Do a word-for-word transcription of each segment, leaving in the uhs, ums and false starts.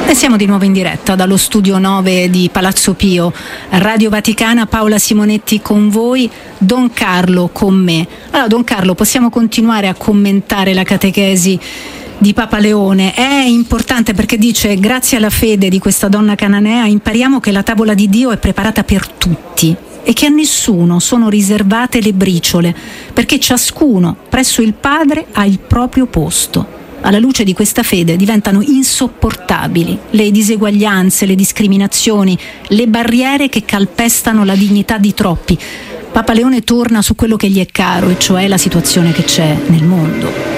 E siamo di nuovo in diretta dallo studio nove di Palazzo Pio, Radio Vaticana. Paola Simonetti con voi, Don Carlo con me. Allora, Don Carlo, possiamo continuare a commentare la catechesi di Papa Leone? È importante perché dice: grazie alla fede di questa donna cananea impariamo che la tavola di Dio è preparata per tutti e che a nessuno sono riservate le briciole, perché ciascuno presso il Padre ha il proprio posto. Alla luce di questa fede diventano insopportabili le diseguaglianze, le discriminazioni, le barriere che calpestano la dignità di troppi. Papa Leone torna su quello che gli è caro, e cioè la situazione che c'è nel mondo.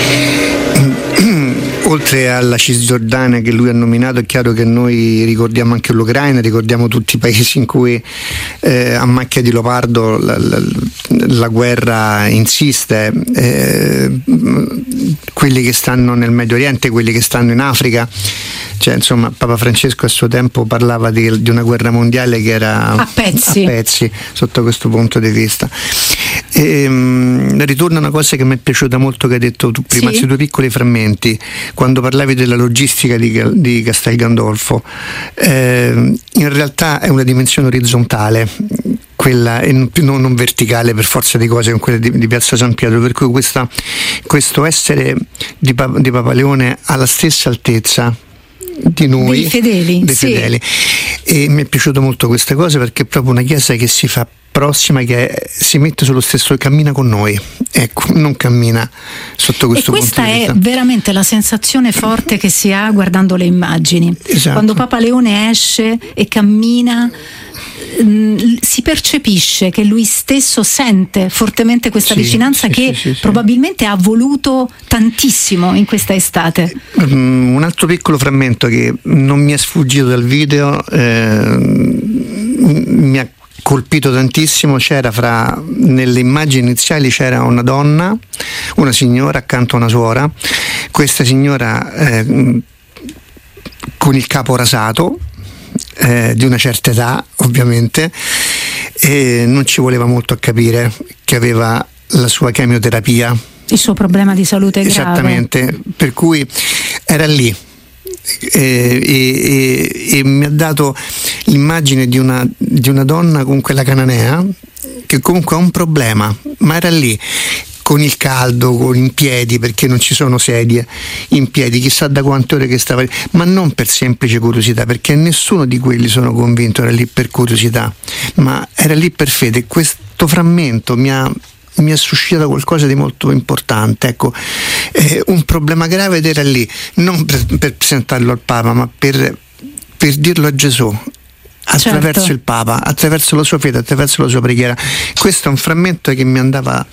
Oltre alla Cisgiordania che lui ha nominato, è chiaro che noi ricordiamo anche l'Ucraina, ricordiamo tutti i paesi in cui eh, a macchia di leopardo la, la, la guerra insiste, eh, quelli che stanno nel Medio Oriente, quelli che stanno in Africa. Cioè, insomma, Papa Francesco a suo tempo parlava di, di una guerra mondiale che era a pezzi. a pezzi sotto questo punto di vista. E, um, ritorna una cosa che mi è piaciuta molto, che hai detto tu prima, sì. Sui due piccoli frammenti, quando parlavi della logistica di, di Castel Gandolfo. Eh, in realtà è una dimensione orizzontale, quella e non, non verticale per forza di cose, con quella di, di Piazza San Pietro, per cui questa, questo essere di, di Papa Leone ha la stessa altezza di noi, dei fedeli, dei sì. fedeli. E mi è piaciuto molto questa cosa, perché è proprio una chiesa che si fa prossima, che si mette sullo stesso, cammina con noi, ecco, non cammina sotto questo punto di vista. E questa è veramente la sensazione forte che si ha guardando le immagini. Esatto. Quando Papa Leone esce e cammina, mh, si percepisce che lui stesso sente fortemente questa sì, vicinanza sì, che sì, sì, sì. probabilmente ha voluto tantissimo in questa estate. Um, un altro piccolo frammento che non mi è sfuggito dal video, eh, mi ha colpito tantissimo. C'era fra nelle immagini iniziali c'era una donna, una signora accanto a una suora. Questa signora eh, con il capo rasato, eh, di una certa età ovviamente, e non ci voleva molto a capire che aveva la sua chemioterapia, il suo problema di salute grave. Esattamente, per cui era lì. E, e, e mi ha dato l'immagine di una, di una donna con quella cananea che comunque ha un problema, ma era lì con il caldo, con in piedi, perché non ci sono sedie, in piedi, chissà da quante ore che stava lì, ma non per semplice curiosità, perché nessuno di quelli, sono convinto, era lì per curiosità, ma era lì per fede. Questo frammento mi ha mi ha suscitato qualcosa di molto importante, ecco, eh, un problema grave, ed era lì non per, per presentarlo al Papa, ma per, per dirlo a Gesù attraverso certo. il Papa, attraverso la sua fede, attraverso la sua preghiera. Questo è un frammento che mi andava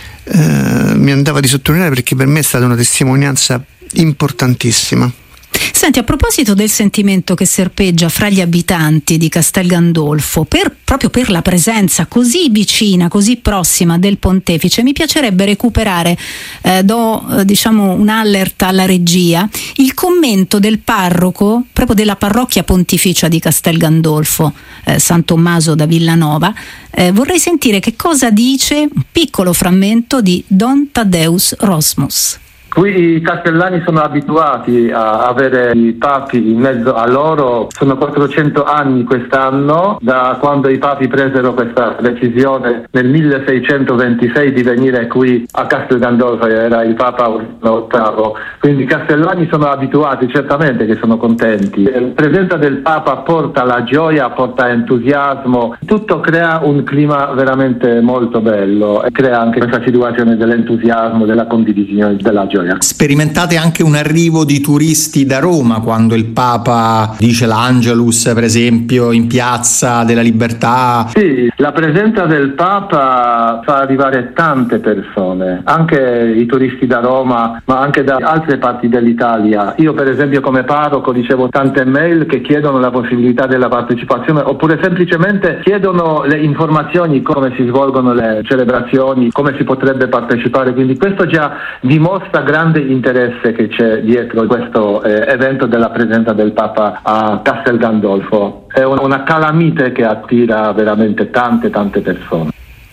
eh, mi andava di sottolineare, perché per me è stata una testimonianza importantissima. Senti, a proposito del sentimento che serpeggia fra gli abitanti di Castel Gandolfo, per, proprio per la presenza così vicina, così prossima del pontefice, mi piacerebbe recuperare, eh, do eh, diciamo un'allerta alla regia, il commento del parroco proprio della parrocchia pontificia di Castel Gandolfo, eh, San Tommaso da Villanova. Eh, vorrei sentire che cosa dice un piccolo frammento di Don Taddeus Rosmus. Qui i castellani sono abituati a avere i papi in mezzo a loro, sono quattrocento anni quest'anno, da quando i papi presero questa decisione nel milleseicentoventisei di venire qui a Castel Gandolfo, era il Papa ottavo, quindi i castellani sono abituati, certamente che sono contenti. La presenza del Papa porta la gioia, porta entusiasmo, tutto crea un clima veramente molto bello e crea anche questa situazione dell'entusiasmo, della condivisione, della gioia. Sperimentate anche un arrivo di turisti da Roma quando il Papa dice l'Angelus, per esempio, in Piazza della Libertà? Sì, la presenza del Papa fa arrivare tante persone, anche i turisti da Roma, ma anche da altre parti dell'Italia. Io per esempio come parroco ricevo tante mail che chiedono la possibilità della partecipazione, oppure semplicemente chiedono le informazioni, come si svolgono le celebrazioni, come si potrebbe partecipare, quindi questo già dimostra grande interesse che c'è dietro questo eh, evento della presenza del Papa a Castel Gandolfo. È una calamite che attira veramente tante tante persone.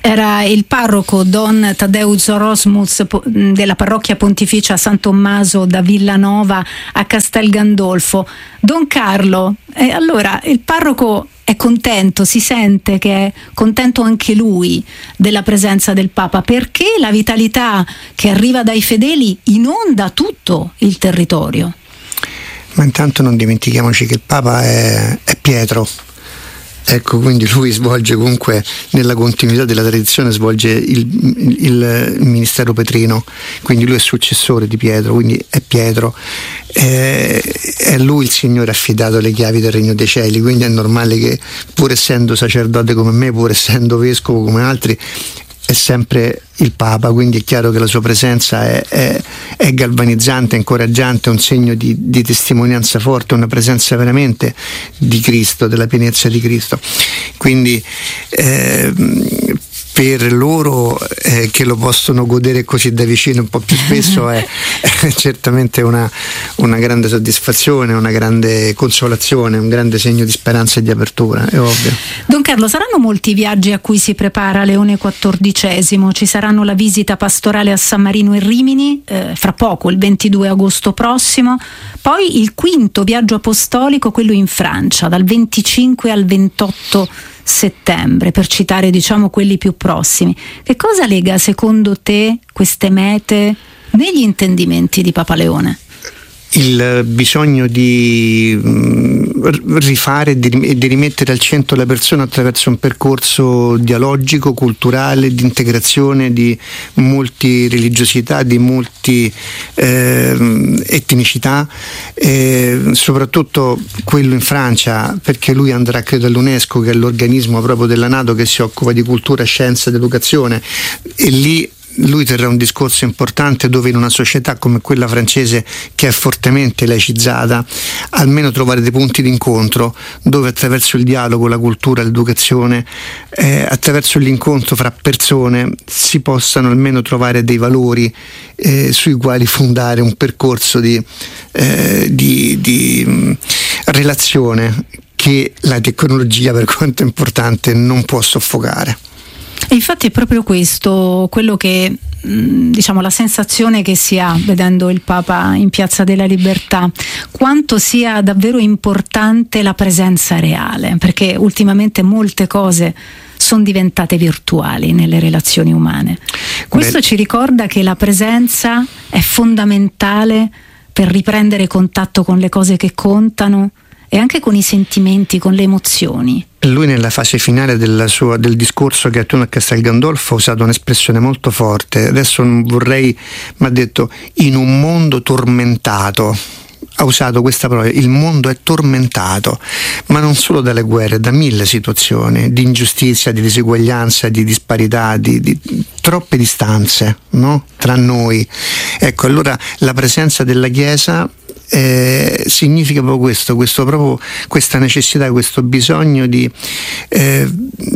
Era il parroco Don Tadeusz Rosmus della parrocchia pontificia San Tommaso da Villanova a Castel Gandolfo. Don Carlo, eh, allora il parroco è contento, si sente che è contento anche lui della presenza del Papa, perché la vitalità che arriva dai fedeli inonda tutto il territorio. Ma intanto non dimentichiamoci che il Papa è, è Pietro. Ecco, quindi lui svolge comunque, nella continuità della tradizione, svolge il, il, il ministero petrino, quindi lui è successore di Pietro, quindi è Pietro, è, è lui il Signore affidato le chiavi del regno dei cieli, quindi è normale che, pur essendo sacerdote come me, pur essendo vescovo come altri, è sempre il Papa, quindi è chiaro che la sua presenza è, è, è galvanizzante, incoraggiante, è un segno di, di testimonianza forte, una presenza veramente di Cristo, della pienezza di Cristo. Quindi eh, per loro eh, che lo possono godere così da vicino un po' più spesso è, è certamente una, una grande soddisfazione, una grande consolazione, un grande segno di speranza e di apertura, è ovvio. Don Carlo, saranno molti i viaggi a cui si prepara Leone quattordicesimo, ci saranno la visita pastorale a San Marino e Rimini eh, fra poco, il ventidue agosto prossimo, poi il quinto viaggio apostolico, quello in Francia, dal venticinque al ventotto settembre, per citare diciamo quelli più prossimi. Che cosa lega secondo te queste mete negli intendimenti di Papa Leone? Il bisogno di rifare e di, di rimettere al centro la persona attraverso un percorso dialogico, culturale, di integrazione di multireligiosità, di multi eh, etnicità, eh, soprattutto quello in Francia, perché lui andrà credo all'UNESCO, che è l'organismo proprio della NATO che si occupa di cultura, scienza ed educazione, e lì lui terrà un discorso importante dove in una società come quella francese, che è fortemente laicizzata, almeno trovare dei punti d'incontro dove attraverso il dialogo, la cultura, l'educazione, eh, attraverso l'incontro fra persone si possano almeno trovare dei valori eh, sui quali fondare un percorso di, eh, di, di mh, relazione che la tecnologia, per quanto importante, non può soffocare. E infatti è proprio questo quello che, diciamo, la sensazione che si ha vedendo il Papa in Piazza della Libertà, quanto sia davvero importante la presenza reale, perché ultimamente molte cose sono diventate virtuali nelle relazioni umane. Questo Beh. ci ricorda che la presenza è fondamentale per riprendere contatto con le cose che contano e anche con i sentimenti, con le emozioni. Lui nella fase finale della sua, del discorso che ha tenuto a Castel Gandolfo ha usato un'espressione molto forte. Adesso non vorrei, ma ha detto in un mondo tormentato. Ha usato questa parola, il mondo è tormentato, ma non solo dalle guerre, da mille situazioni di ingiustizia, di diseguaglianza, di disparità, di, di troppe distanze, no? Tra noi. Ecco, allora la presenza della Chiesa Eh, significa proprio questo, questo proprio questa necessità, questo bisogno di eh,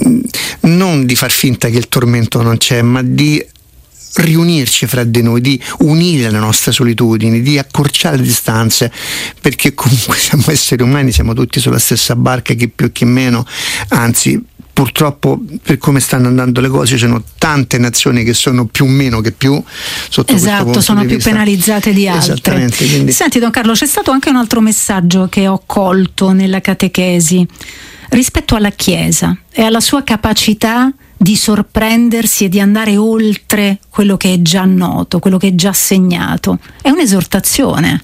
non di far finta che il tormento non c'è, ma di riunirci fra di noi, di unire le nostre solitudini, di accorciare le distanze, perché comunque siamo esseri umani, siamo tutti sulla stessa barca, chi più chi meno, anzi purtroppo per come stanno andando le cose ci sono tante nazioni che sono più meno che più sotto esatto, questo sono punto di più vista. penalizzate di altre. Esattamente, quindi... Senti Don Carlo, c'è stato anche un altro messaggio che ho colto nella catechesi rispetto alla Chiesa e alla sua capacità di sorprendersi e di andare oltre quello che è già noto, quello che è già segnato. È un'esortazione.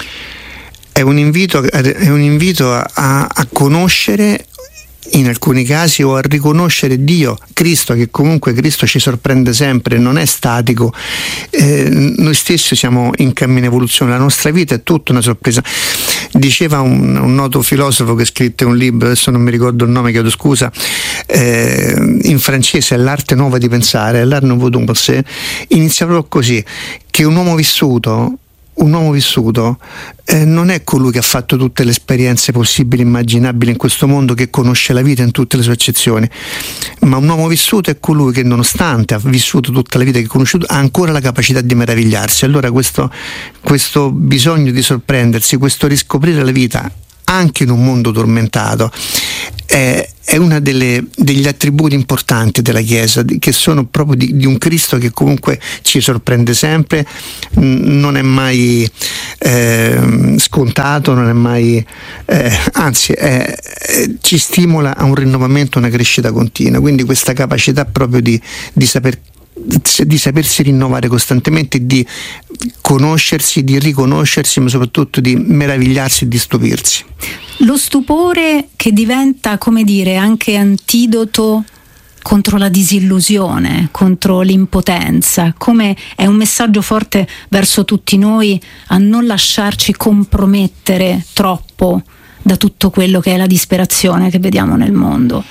È un invito, è un invito a, a, a conoscere in alcuni casi, o a riconoscere Dio, Cristo, che comunque Cristo ci sorprende sempre, non è statico, eh, noi stessi siamo in cammino evoluzione, la nostra vita è tutta una sorpresa. Diceva un, un noto filosofo che scrisse un libro, adesso non mi ricordo il nome, chiedo scusa, eh, in francese, L'arte nuova di pensare, l'art nouveau de penser, inizia proprio così, che un uomo vissuto Un uomo vissuto eh, non è colui che ha fatto tutte le esperienze possibili e immaginabili in questo mondo, che conosce la vita in tutte le sue accezioni, ma un uomo vissuto è colui che, nonostante ha vissuto tutta la vita che ha conosciuto, ha ancora la capacità di meravigliarsi. Allora questo, questo bisogno di sorprendersi, questo riscoprire la vita anche in un mondo tormentato, è, è uno degli attributi importanti della Chiesa, che sono proprio di, di un Cristo che comunque ci sorprende sempre, non è mai eh, scontato, non è mai eh, anzi è, è, ci stimola a un rinnovamento, una crescita continua, quindi questa capacità proprio di, di saper di sapersi rinnovare costantemente, di conoscersi, di riconoscersi, ma soprattutto di meravigliarsi e di stupirsi. Lo stupore che diventa, come dire, anche antidoto contro la disillusione, contro l'impotenza, come è un messaggio forte verso tutti noi a non lasciarci compromettere troppo da tutto quello che è la disperazione che vediamo nel mondo.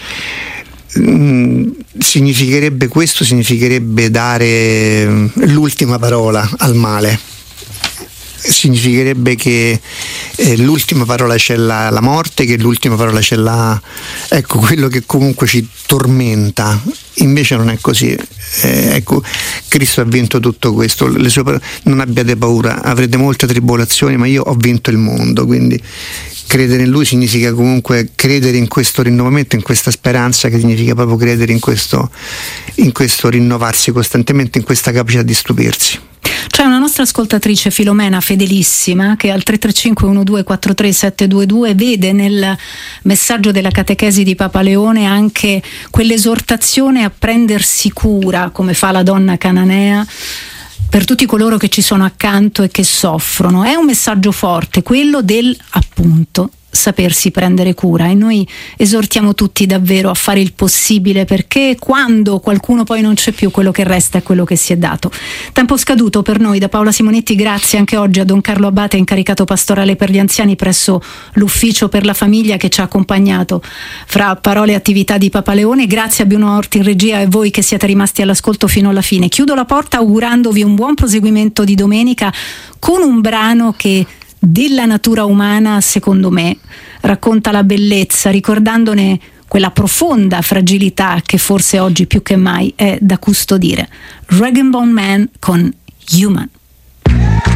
Mm, significherebbe questo, significherebbe dare l'ultima parola al male, significherebbe che eh, l'ultima parola c'è la, la morte, che l'ultima parola c'è la, ecco, quello che comunque ci tormenta. Invece non è così. Eh, ecco, Cristo ha vinto tutto questo. Le sue parole, non abbiate paura, avrete molte tribolazioni, ma io ho vinto il mondo. Quindi credere in Lui significa comunque credere in questo rinnovamento, in questa speranza, che significa proprio credere in questo, in questo rinnovarsi costantemente, in questa capacità di stupirsi. C'è una nostra ascoltatrice, Filomena, fedelissima, che al tre tre cinque uno due quattro tre sette due due vede nel messaggio della catechesi di Papa Leone anche quell'esortazione a prendersi cura, come fa la donna cananea, per tutti coloro che ci sono accanto e che soffrono. È un messaggio forte, quello del, appunto, sapersi prendere cura, e noi esortiamo tutti davvero a fare il possibile, perché quando qualcuno poi non c'è più, quello che resta è quello che si è dato. Tempo scaduto per noi. Da Paola Simonetti grazie anche oggi a Don Carlo Abbate, incaricato pastorale per gli anziani presso l'Ufficio per la Famiglia, che ci ha accompagnato fra parole e attività di Papa Leone. Grazie a Bruno Orti in regia e voi che siete rimasti all'ascolto fino alla fine. Chiudo la porta augurandovi un buon proseguimento di domenica con un brano che della natura umana, secondo me, racconta la bellezza, ricordandone quella profonda fragilità che forse oggi più che mai è da custodire. Rag and Bone Man con Human.